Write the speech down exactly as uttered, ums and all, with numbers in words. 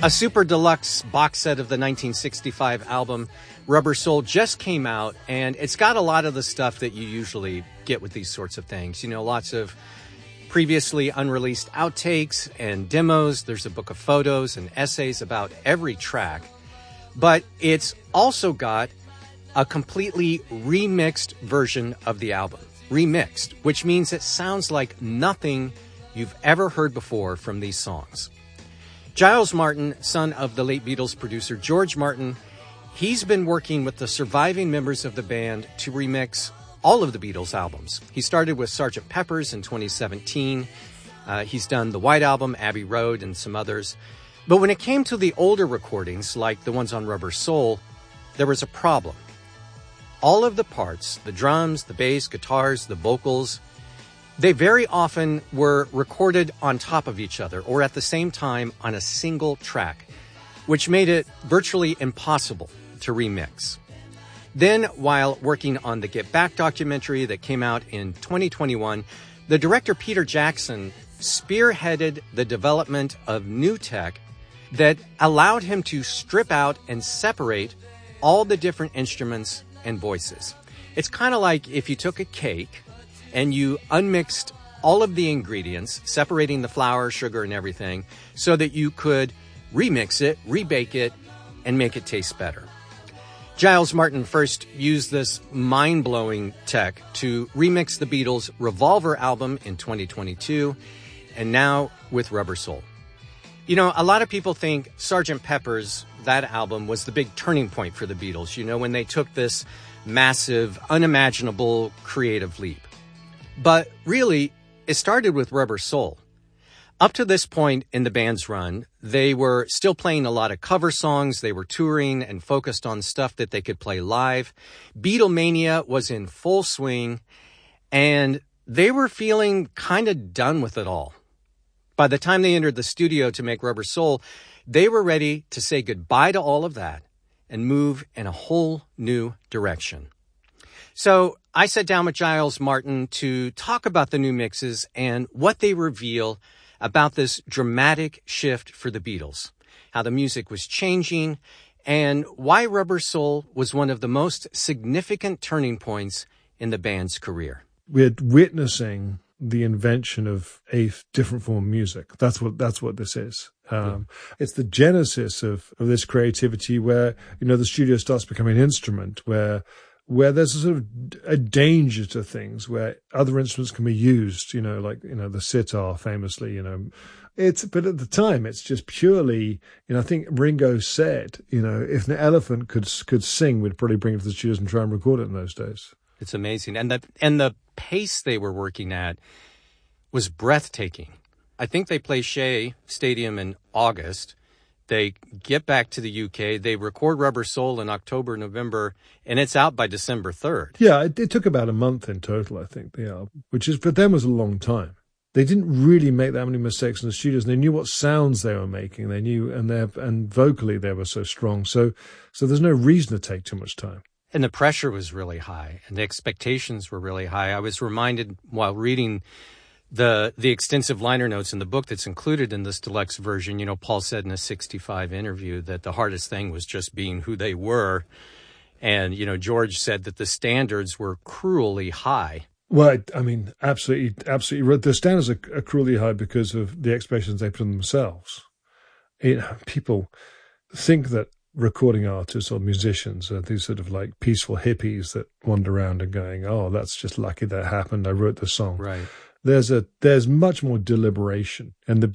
A super deluxe box set of the nineteen sixty-five album Rubber Soul just came out, and it's got a lot of the stuff that you usually get with these sorts of things. You know, lots of previously unreleased outtakes and demos. There's a book of photos and essays about every track. But it's also got a completely remixed version of the album. Remixed, which means it sounds like nothing you've ever heard before from these songs. Giles Martin, son of the late Beatles producer George Martin, he's been working with the surviving members of the band to remix all of the Beatles albums. He started with Sergeant Pepper's in twenty seventeen. Uh, he's done the White Album, Abbey Road, and some others. But when it came to the older recordings, like the ones on Rubber Soul, there was a problem. All of the parts, the drums, the bass, guitars, the vocals, they very often were recorded on top of each other or at the same time on a single track, which made it virtually impossible to remix. Then, while working on the Get Back documentary that came out in twenty twenty-one, the director Peter Jackson spearheaded the development of new tech that allowed him to strip out and separate all the different instruments and voices. It's kind of like if you took a cake and you unmixed all of the ingredients, separating the flour, sugar, and everything, so that you could remix it, rebake it, and make it taste better. Giles Martin first used this mind-blowing tech to remix the Beatles' Revolver album in twenty twenty-two, and now with Rubber Soul. You know, a lot of people think Sergeant Pepper's, that album, was the big turning point for the Beatles, you know, when they took this massive, unimaginable creative leap. But really, it started with Rubber Soul. Up to this point in the band's run, they were still playing a lot of cover songs, they were touring and focused on stuff that they could play live. Beatlemania was in full swing, and they were feeling kind of done with it all. By the time they entered the studio to make Rubber Soul, they were ready to say goodbye to all of that and move in a whole new direction. So I sat down with Giles Martin to talk about the new mixes and what they reveal about this dramatic shift for the Beatles, how the music was changing, and why Rubber Soul was one of the most significant turning points in the band's career. We're witnessing the invention of a different form of music. That's what that's what this is. Um, yeah. It's the genesis of, of this creativity where, you know, the studio starts becoming an instrument where where there's a sort of a danger to things, where other instruments can be used, you know, like, you know, the sitar famously, you know. It's, but at the time, it's just purely, you know, I think Ringo said, you know, if an elephant could could sing, we'd probably bring it to the studios and try and record it in those days. It's amazing. And the, and the pace they were working at was breathtaking. I think they play Shea Stadium in August. They get back to the U K. They record Rubber Soul in October, November, and it's out by December third. Yeah, it, it took about a month in total, I think, the album, which is for them was a long time. They didn't really make that many mistakes in the studios, and they knew what sounds they were making. They knew, and they and vocally they were so strong. So, so there's no reason to take too much time. And the pressure was really high, and the expectations were really high. I was reminded while reading the the extensive liner notes in the book that's included in this deluxe version, you know, Paul said in a sixty-five interview that the hardest thing was just being who they were. And, you know, George said that the standards were cruelly high. Well, I mean, absolutely, absolutely. The standards are, are cruelly high because of the expectations they put on themselves. You know, people think that recording artists or musicians are these sort of like peaceful hippies that wander around and going, oh, that's just lucky that happened. I wrote the song. Right. There's a there's much more deliberation, and the